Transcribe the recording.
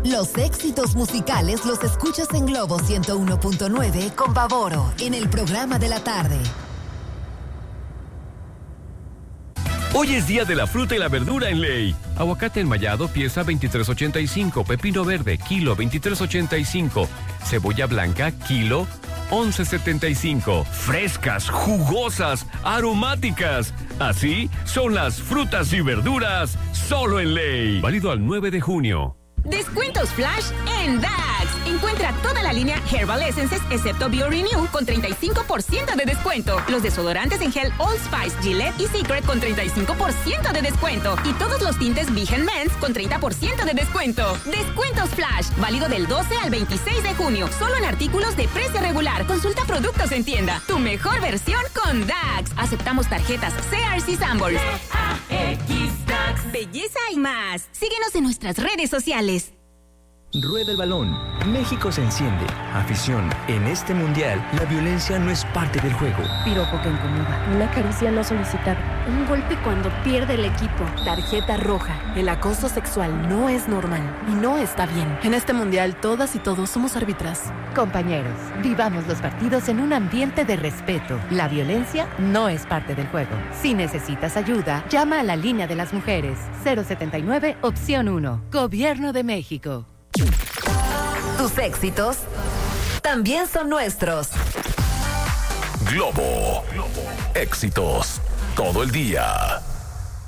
Los éxitos musicales los escuchas en Globo 101.9 con Pavoro, en el programa de la tarde. Hoy es día de la fruta y la verdura en Ley. Aguacate enmayado, pieza 23.85. Pepino verde, kilo 23.85. Cebolla blanca, kilo 11.75. Frescas, jugosas, aromáticas. Así son las frutas y verduras solo en Ley. Válido al 9 de junio. Descuentos flash en Dax. Encuentra toda la línea Herbal Essences excepto BioRenew con 35% de descuento. Los desodorantes en gel Old Spice, Gillette y Secret con 35% de descuento. Y todos los tintes Vegan Men's con 30% de descuento. Descuentos flash. Válido del 12 al 26 de junio. Solo en artículos de precio regular. Consulta productos en tienda. Tu mejor versión con Dax. Aceptamos tarjetas CRC Sanborns. Dax. Belleza y más. Síguenos en nuestras redes sociales. Rueda el balón. México se enciende. Afición. En este mundial, la violencia no es parte del juego. Piropo que incomoda. Una caricia no solicitada. Un golpe cuando pierde el equipo. Tarjeta roja. El acoso sexual no es normal y no está bien. En este mundial, todas y todos somos árbitras. Compañeros, vivamos los partidos en un ambiente de respeto. La violencia no es parte del juego. Si necesitas ayuda, llama a la línea de las mujeres. 079, opción 1. Gobierno de México. Tus éxitos también son nuestros. Globo. Éxitos todo el día.